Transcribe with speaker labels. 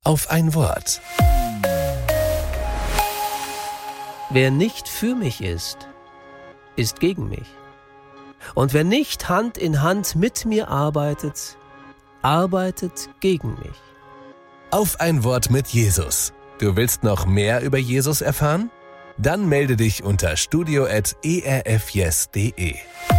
Speaker 1: auf ein Wort.
Speaker 2: Wer nicht für mich ist gegen mich. Und wer nicht Hand in Hand mit mir arbeitet gegen mich.
Speaker 1: Auf ein Wort mit Jesus. Du willst noch mehr über Jesus erfahren? Dann melde dich unter studio@erfyes.de.